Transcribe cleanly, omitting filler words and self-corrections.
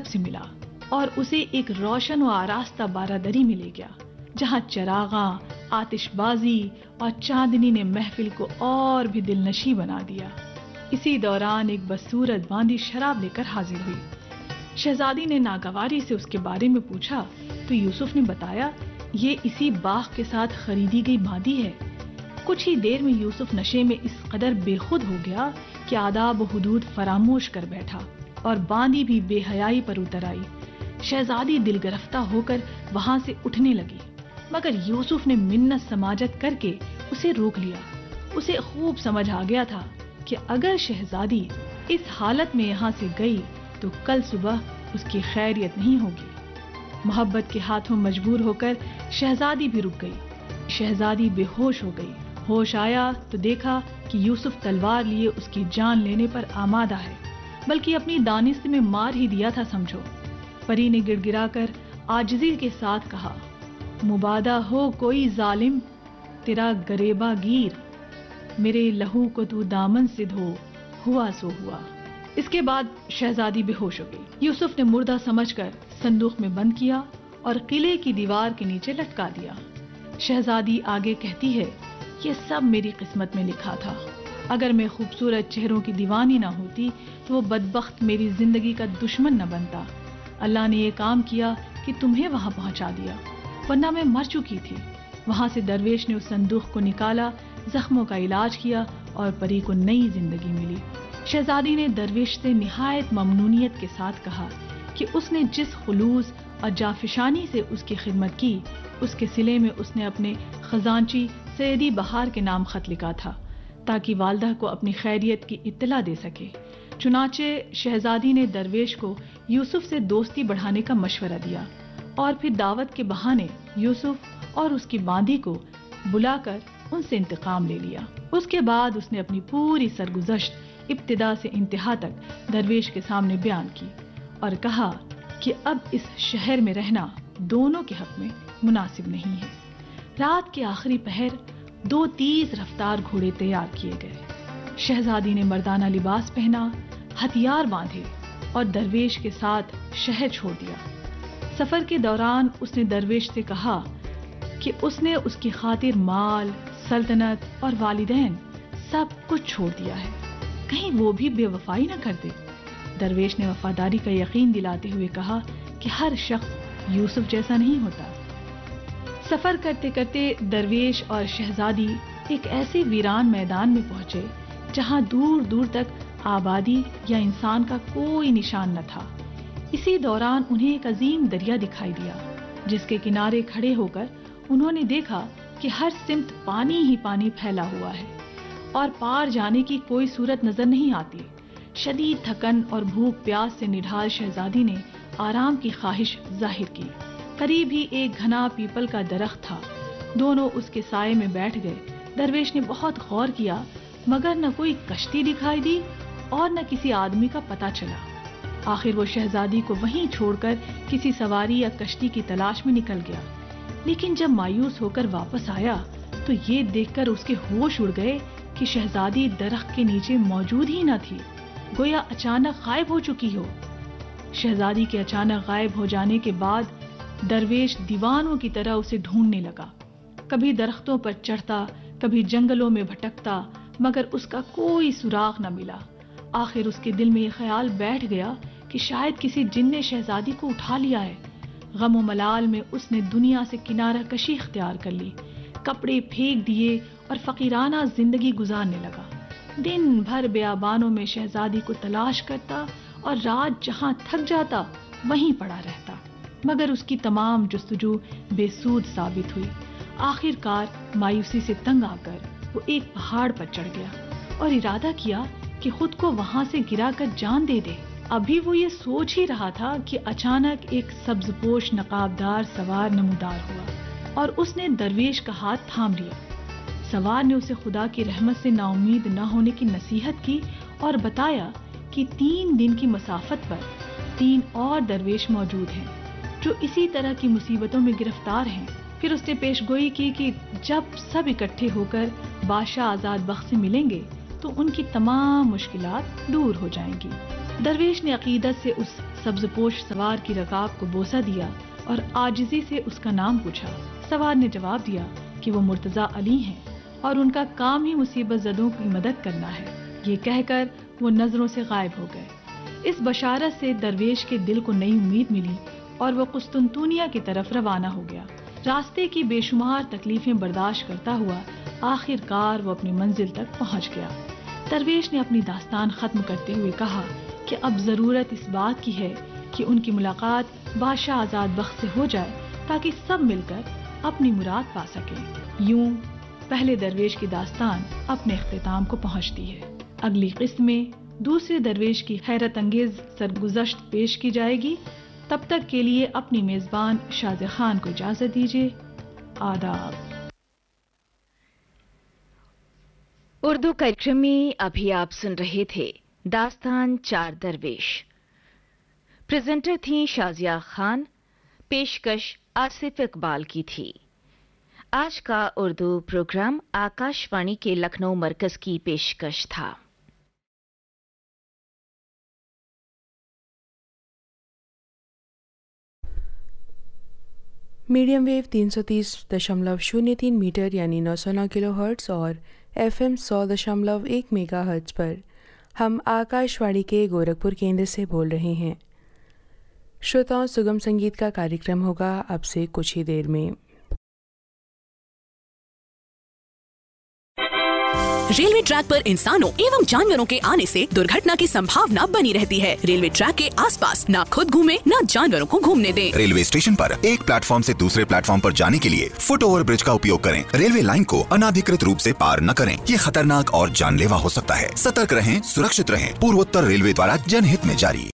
طرف سے ملا اور اسے ایک روشن و آراستہ بارادری میں لے گیا، جہاں چراغاں، آتش بازی اور چاندنی نے محفل کو اور بھی دلنشیں بنا دیا۔ اسی دوران ایک بدصورت باندی شراب لے کر حاضر ہوئی۔ شہزادی نے ناگواری سے اس کے بارے میں پوچھا تو یوسف نے بتایا یہ اسی باغ کے ساتھ خریدی گئی باندی ہے۔ کچھ ہی دیر میں یوسف نشے میں اس قدر بے خود ہو گیا کہ آداب و حدود فراموش کر بیٹھا اور باندی بھی بے حیائی پر اتر آئی۔ شہزادی دل گرفتہ ہو کر وہاں سے اٹھنے لگی، مگر یوسف نے منت سماجت کر کے اسے روک لیا۔ اسے خوب سمجھ آ گیا تھا کہ اگر شہزادی اس حالت میں یہاں سے گئی تو کل صبح اس کی خیریت نہیں ہوگی۔ محبت کے ہاتھوں مجبور ہو کر شہزادی بھی رک گئی۔ شہزادی بے ہوش ہو گئی۔ ہوش آیا تو دیکھا کہ یوسف تلوار لیے اس کی جان لینے پر آمادہ ہے، بلکہ اپنی دانست میں مار ہی دیا تھا سمجھو۔ پری نے گڑ گڑا کر عاجزی کے ساتھ کہا، مبادہ ہو کوئی ظالم تیرا گریبہ گیر، میرے لہو کو تو دامن سے دھو، ہوا سو ہوا۔ اس کے بعد شہزادی بے ہوش ہو گئی۔ یوسف نے مردہ سمجھ کر صندوق میں بند کیا اور قلعے کی دیوار کے نیچے لٹکا دیا۔ شہزادی آگے کہتی ہے، یہ سب میری قسمت میں لکھا تھا۔ اگر میں خوبصورت چہروں کی دیوانی نہ ہوتی تو وہ بدبخت میری زندگی کا دشمن نہ بنتا۔ اللہ نے یہ کام کیا کہ تمہیں وہاں پہنچا دیا، ورنہ میں مر چکی تھی۔ وہاں سے درویش نے اس صندوق کو نکالا، زخموں کا علاج کیا اور پری کو نئی زندگی ملی۔ شہزادی نے درویش سے نہایت ممنونیت کے ساتھ کہا کہ اس نے جس خلوص اور جافشانی سے اس کی خدمت کی، اس کے صلے میں اس نے اپنے خزانچی سیدی بہار کے نام خط لکھا تھا تاکہ والدہ کو اپنی خیریت کی اطلاع دے سکے۔ چنانچہ شہزادی نے درویش کو یوسف سے دوستی بڑھانے کا مشورہ دیا اور پھر دعوت کے بہانے یوسف اور اس کی باندی کو بلا کر ان سے انتقام لے لیا۔ اس کے بعد اس نے اپنی پوری سرگزشت ابتدا سے انتہا تک درویش کے سامنے بیان کی اور کہا کہ اب اس شہر میں رہنا دونوں کے حق میں مناسب نہیں ہے۔ رات کے آخری پہر 2 تیز رفتار گھوڑے تیار کیے گئے۔ شہزادی نے مردانہ لباس پہنا، ہتھیار باندھے اور درویش کے ساتھ شہر چھوڑ دیا۔ سفر کے دوران اس نے درویش سے کہا کہ اس نے اس کی خاطر مال، سلطنت اور والدین سب کچھ چھوڑ دیا ہے، کہیں وہ بھی بے وفائی نہ کر دے۔ درویش نے وفاداری کا یقین دلاتے ہوئے کہا کہ ہر شخص یوسف جیسا نہیں ہوتا۔ سفر کرتے کرتے درویش اور شہزادی ایک ایسے ویران میدان میں پہنچے جہاں دور دور تک آبادی یا انسان کا کوئی نشان نہ تھا۔ اسی دوران انہیں ایک عظیم دریا دکھائی دیا جس کے کنارے کھڑے ہو کر انہوں نے دیکھا کہ ہر سمت پانی ہی پانی پھیلا ہوا ہے اور پار جانے کی کوئی صورت نظر نہیں آتی۔ شدید تھکن اور بھوک پیاس سے نڈھال شہزادی نے آرام کی خواہش ظاہر کی۔ قریب ہی ایک گھنا پیپل کا درخت تھا، دونوں اس کے سائے میں بیٹھ گئے۔ درویش نے بہت غور کیا مگر نہ کوئی کشتی دکھائی دی اور نہ کسی آدمی کا پتہ چلا۔ آخر وہ شہزادی کو وہیں چھوڑ کر کسی سواری یا کشتی کی تلاش میں نکل گیا، لیکن جب مایوس ہو کر واپس آیا تو یہ دیکھ کر اس کے ہوش اڑ گئے کہ شہزادی درخت کے نیچے موجود ہی نہ تھی، گویا اچانک غائب ہو چکی ہو۔ شہزادی کے اچانک غائب ہو جانے کے بعد درویش دیوانوں کی طرح اسے ڈھونڈنے لگا، کبھی درختوں پر چڑھتا، کبھی جنگلوں میں بھٹکتا، مگر اس کا کوئی سراغ نہ ملا۔ آخر اس کے دل میں یہ خیال بیٹھ گیا کہ شاید کسی جن نے شہزادی کو اٹھا لیا ہے۔ غم و ملال میں اس نے دنیا سے کنارہ کشی اختیار کر لی، کپڑے پھینک دیے اور فقیرانہ زندگی گزارنے لگا۔ دن بھر بیابانوں میں شہزادی کو تلاش کرتا اور رات جہاں تھک جاتا وہیں پڑا رہتا، مگر اس کی تمام جستجو بے سود ثابت ہوئی۔ آخر کار مایوسی سے تنگ آ کر وہ ایک پہاڑ پر چڑھ گیا اور ارادہ کیا کہ خود کو وہاں سے گرا کر جان دے دے۔ ابھی وہ یہ سوچ ہی رہا تھا کہ اچانک ایک سبز پوش نقابدار سوار نمودار ہوا اور اس نے درویش کا ہاتھ تھام لیا۔ سوار نے اسے خدا کی رحمت سے نا امید نہ ہونے کی نصیحت کی اور بتایا کہ 3 دن کی مسافت پر 3 اور درویش موجود ہیں جو اسی طرح کی مصیبتوں میں گرفتار ہیں۔ پھر اس نے پیش گوئی کی کہ جب سب اکٹھے ہو کر بادشاہ آزاد بخت سے ملیں گے تو ان کی تمام مشکلات دور ہو جائیں گی۔ درویش نے عقیدت سے اس سبز پوش سوار کی رکاب کو بوسہ دیا اور عاجزی سے اس کا نام پوچھا۔ سوار نے جواب دیا کہ وہ مرتضیٰ علی ہیں اور ان کا کام ہی مصیبت زدوں کی مدد کرنا ہے۔ یہ کہہ کر وہ نظروں سے غائب ہو گئے۔ اس بشارت سے درویش کے دل کو نئی امید ملی اور وہ قسطنطنیہ کی طرف روانہ ہو گیا۔ راستے کی بے شمار تکلیفیں برداشت کرتا ہوا آخر کار وہ اپنی منزل تک پہنچ گیا۔ درویش نے اپنی داستان ختم کرتے ہوئے کہا کہ اب ضرورت اس بات کی ہے کہ ان کی ملاقات بادشاہ آزاد بخت سے ہو جائے تاکہ سب مل کر اپنی مراد پا سکیں۔ یوں پہلے درویش کی داستان اپنے اختتام کو پہنچتی ہے۔ اگلی قسط میں دوسرے درویش کی حیرت انگیز سرگزشت پیش کی جائے گی۔ تب تک کے لیے اپنی میزبان شازیہ خان کو اجازت دیجیے۔ آداب۔ اردو کارکرم میں ابھی آپ سن رہے تھے داستان چار درویش۔ پریزنٹر تھیں شازیہ خان، پیشکش آصف اقبال کی تھی۔ آج کا اردو پروگرام آکاش وانی کے لکھنؤ مرکز کی پیشکش تھا۔ میڈیم ویو 330.03 میٹر یعنی 909 کلو ہرٹز اور FM 100.1 میگا ہرٹز پر ہم آکاش وانی کے گورکھپور کیندر سے بول رہے ہیں۔ شروتاؤں، سگم سنگیت کا کارکرم ہوگا اب سے کچھ ہی دیر میں۔ ریلوے ٹریک پر انسانوں ایوم جانوروں کے آنے سے درگھٹنا کی سمبھاونا بنی رہتی ہے۔ ریلوے ٹریک کے آس پاس نہ خود گھومیں نہ جانوروں کو گھومنے دیں۔ ریلوے اسٹیشن پر ایک پلیٹ فارم سے دوسرے پلیٹ فارم پر جانے کے لیے فٹ اوور برج کا اپیوگ کریں۔ ریلوے لائن کو انادھیکرت روپ سے پار نہ کریں، یہ خطرناک اور جان لیوا ہو سکتا ہے۔ سترک رہیں، سرکشت رہیں۔ پوروتر ریلوے دوارا جن ہت میں جاری۔